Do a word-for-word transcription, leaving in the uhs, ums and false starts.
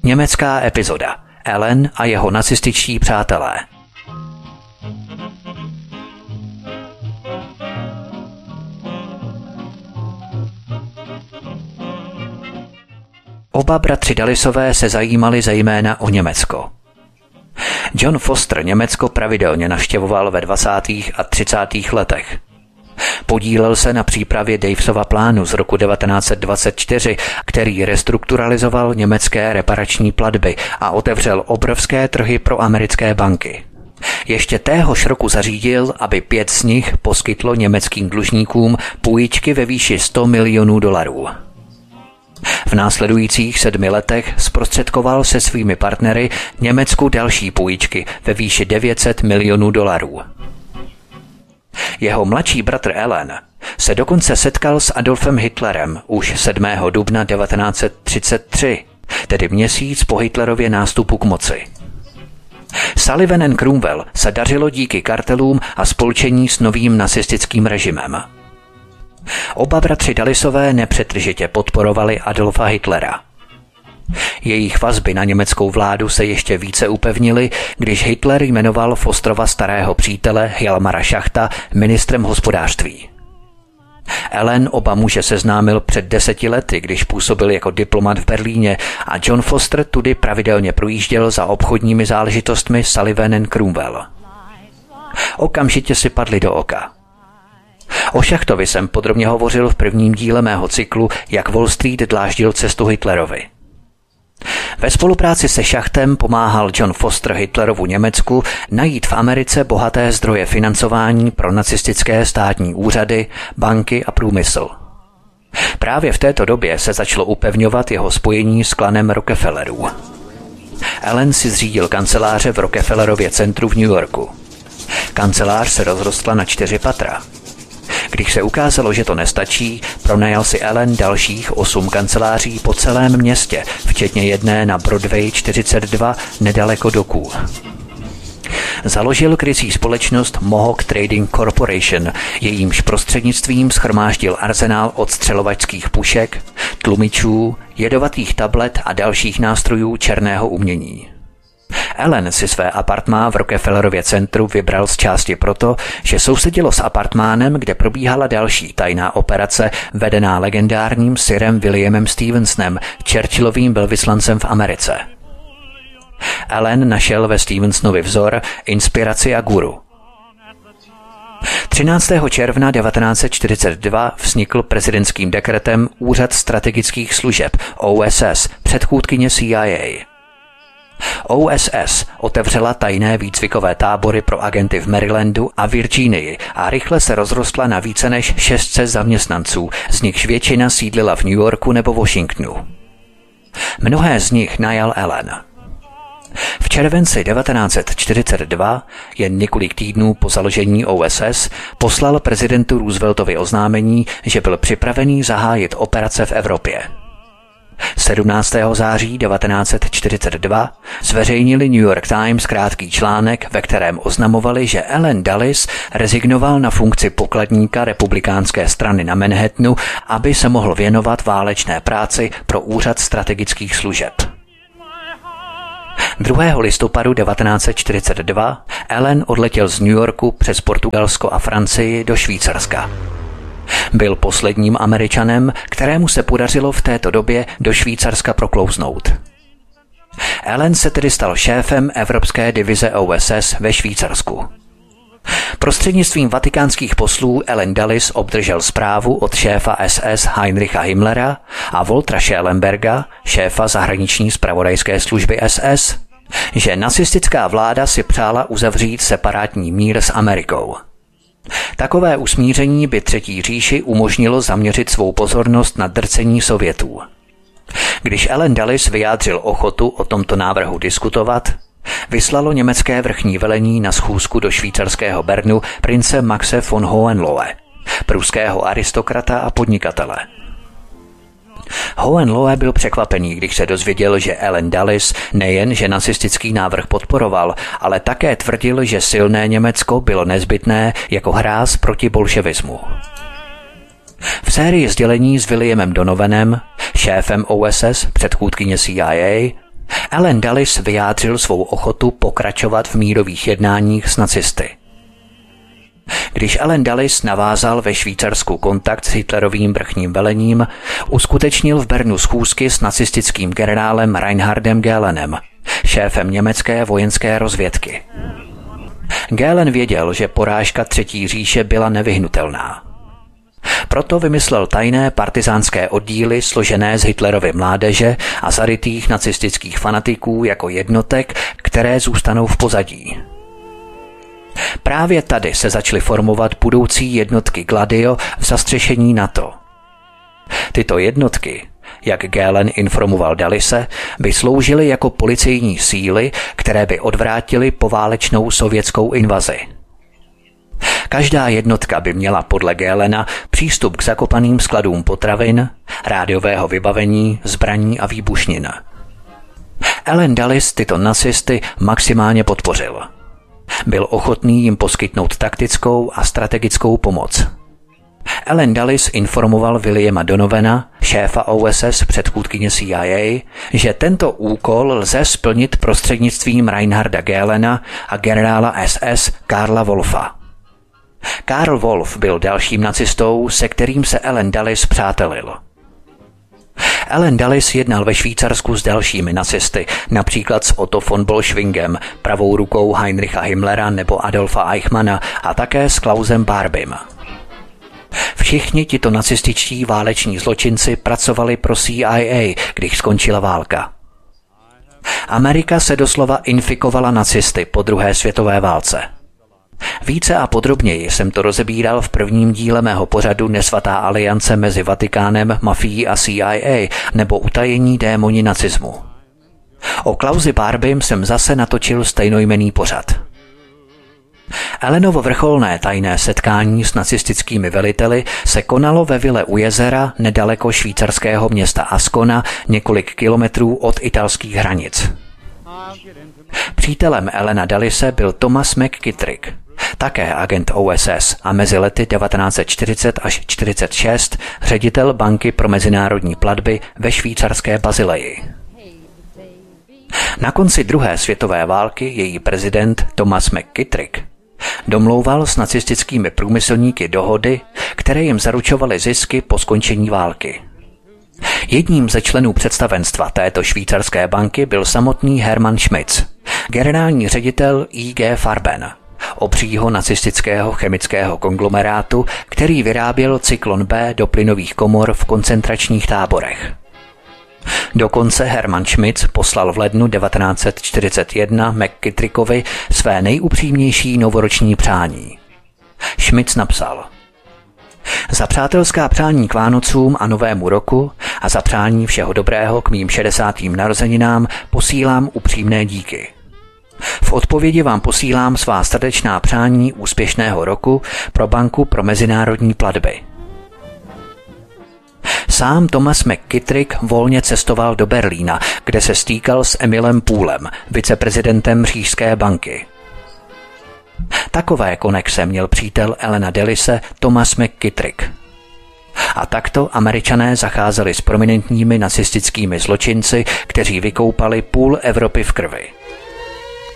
Německá epizoda. Ellen a jeho nacističtí přátelé. Oba bratři Dullisové se zajímali zejména o Německo. John Foster Německo pravidelně navštěvoval ve dvacátých a třicátých letech. Podílel se na přípravě Davesova plánu z roku devatenáct set dvacet čtyři, který restrukturalizoval německé reparační platby a otevřel obrovské trhy pro americké banky. Ještě téhož roku zařídil, aby pět z nich poskytlo německým dlužníkům půjčky ve výši sto milionů dolarů. V následujících sedmi letech zprostředkoval se svými partnery Německu další půjčky ve výši devět set milionů dolarů. Jeho mladší bratr Ellen se dokonce setkal s Adolfem Hitlerem už sedmého dubna devatenáct set třicet tři, tedy měsíc po Hitlerově nástupu k moci. Sullivan and Cromwell se dařilo díky kartelům a spolčení s novým nacistickým režimem. Oba bratři Dullisové nepřetržitě podporovali Adolfa Hitlera. Jejich vazby na německou vládu se ještě více upevnily, když Hitler jmenoval Fosterova starého přítele Hjalmara Schachta ministrem hospodářství. Ellen oba muže seznámil před deseti lety, když působil jako diplomat v Berlíně a John Foster tudy pravidelně projížděl za obchodními záležitostmi Sullivan and Cromwell. Okamžitě si padli do oka. O Schachtovi jsem podrobně hovořil v prvním díle mého cyklu, jak Wall Street dláždil cestu Hitlerovi. Ve spolupráci se Schachtem pomáhal John Foster Hitlerovu Německu najít v Americe bohaté zdroje financování pro nacistické státní úřady, banky a průmysl. Právě v této době se začalo upevňovat jeho spojení s klanem Rockefellerů. Ellen si zřídil kanceláře v Rockefellerově centru v New Yorku. Kancelář se rozrostla na čtyři patra. Když se ukázalo, že to nestačí, pronajal si Ellen dalších osm kanceláří po celém městě, včetně jedné na Broadway čtyřicet dva nedaleko doků. Založil krycí společnost Mohawk Trading Corporation, jejímž prostřednictvím shromáždil arzenál odstřelovačských pušek, tlumičů, jedovatých tablet a dalších nástrojů černého umění. Ellen si své apartmá v Rockefellerově centru vybral z části proto, že sousedilo s apartmánem, kde probíhala další tajná operace vedená legendárním sirem Williamem Stevensonem, Churchillovým velvyslancem v Americe. Ellen našel ve Stevensonovi vzor, inspiraci a guru. třináctého června devatenáct set čtyřicet dva vznikl prezidentským dekretem Úřad strategických služeb O S S, předchůdkyně C I A. O S S otevřela tajné výcvikové tábory pro agenty v Marylandu a Virginii a rychle se rozrostla na více než šest set zaměstnanců, z nichž většina sídlila v New Yorku nebo Washingtonu. Mnohé z nich najal Ellen. V červenci devatenáct set čtyřicet dva, jen několik týdnů po založení O S S, poslal prezidentu Rooseveltovi oznámení, že byl připravený zahájit operace v Evropě. sedmnáctého září devatenáct set čtyřicet dva zveřejnili New York Times krátký článek, ve kterém oznamovali, že Allen Dulles rezignoval na funkci pokladníka republikánské strany na Manhattanu, aby se mohl věnovat válečné práci pro Úřad strategických služeb. druhého listopadu devatenáct set čtyřicet dva Allen odletěl z New Yorku přes Portugalsko a Francii do Švýcarska. Byl posledním Američanem, kterému se podařilo v této době do Švýcarska proklouznout. Allen se tedy stal šéfem Evropské divize O S S ve Švýcarsku. Prostřednictvím vatikánských poslů Allen Dulles obdržel zprávu od šéfa S S Heinricha Himmlera a Waltera Schellenberga, šéfa zahraniční zpravodajské služby S S, že nacistická vláda si přála uzavřít separátní mír s Amerikou. Takové usmíření by Třetí říši umožnilo zaměřit svou pozornost na drcení Sovětů. Když Allen Dulles vyjádřil ochotu o tomto návrhu diskutovat, vyslalo německé vrchní velení na schůzku do švýcarského Bernu prince Maxe von Hohenlohe, pruského aristokrata a podnikatele. Hohenlohe byl překvapený, když se dozvěděl, že Allen Dulles nejen že nacistický návrh podporoval, ale také tvrdil, že silné Německo bylo nezbytné jako hráz proti bolševismu. V sérii sdělení s Williamem Donovanem, šéfem O S S, předchůdkyně C I A, Allen Dulles vyjádřil svou ochotu pokračovat v mírových jednáních s nacisty. Když Allen Dulles navázal ve Švýcarsku kontakt s Hitlerovým vrchním velením, uskutečnil v Bernu schůzky s nacistickým generálem Reinhardem Göhlenem, šéfem německé vojenské rozvědky. Göhlen věděl, že porážka Třetí říše byla nevyhnutelná. Proto vymyslel tajné partizánské oddíly složené z Hitlerovy mládeže a zarytých nacistických fanatiků jako jednotek, které zůstanou v pozadí. Právě tady se začaly formovat budoucí jednotky Gladio v zastřešení NATO. Tyto jednotky, jak Göhlen informoval Dullese, by sloužily jako policejní síly, které by odvrátily poválečnou sovětskou invazi. Každá jednotka by měla podle Göhlena přístup k zakopaným skladům potravin, rádiového vybavení, zbraní a výbušnin. Allen Dulles tyto nacisty maximálně podpořil. Byl ochotný jim poskytnout taktickou a strategickou pomoc. Allen Dulles informoval Williama Donovana, šéfa O S S předchůdkyně C I A, že tento úkol lze splnit prostřednictvím Reinharda Göhlena a generála S S Karla Wolfa. Karl Wolf byl dalším nacistou, se kterým se Allen Dulles přátelil. Allen Dulles jednal ve Švýcarsku s dalšími nacisty, například s Otto von Bolschwingem, pravou rukou Heinricha Himmlera nebo Adolfa Eichmanna a také s Klausem Barbim. Všichni tito nacističtí váleční zločinci pracovali pro C I A, když skončila válka. Amerika se doslova infikovala nacisty po druhé světové válce. Více a podrobněji jsem to rozebíral v prvním díle mého pořadu Nesvatá aliance mezi Vatikánem, mafií a C I A nebo Utajení démoni nacismu. O Klausi Barbim jsem zase natočil stejnojmenný pořad. Allenovo vrcholné tajné setkání s nacistickými veliteli se konalo ve vile u jezera nedaleko švýcarského města Ascona několik kilometrů od italských hranic. Přítelem Allena Dullese byl Thomas McKittrick, také agent O S S a mezi lety devatenáct set čtyřicet až čtyřicet šest ředitel banky pro mezinárodní platby ve švýcarské Basileji. Na konci druhé světové války její prezident Thomas McKittrick domlouval s nacistickými průmyslníky dohody, které jim zaručovaly zisky po skončení války. Jedním ze členů představenstva této švýcarské banky byl samotný Hermann Schmitz, generální ředitel I G Farben, obřího nacistického chemického konglomerátu, který vyráběl cyklon B do plynových komor v koncentračních táborech. Dokonce Hermann Schmitz poslal v lednu devatenáct set čtyřicet jedna McKittrickovi své nejupřímnější novoroční přání. Schmitz napsal: Za přátelská přání k Vánocům a Novému roku a za přání všeho dobrého k mým šedesátým narozeninám posílám upřímné díky. V odpovědi vám posílám svá srdečná přání úspěšného roku pro Banku pro mezinárodní platby. Sám Thomas McKittrick volně cestoval do Berlína, kde se stýkal s Emilem Poolem, viceprezidentem Říšské banky. Takové konexe měl přítel Allena Dullese Thomas McKittrick. A takto Američané zacházeli s prominentními nacistickými zločinci, kteří vykoupali půl Evropy v krvi.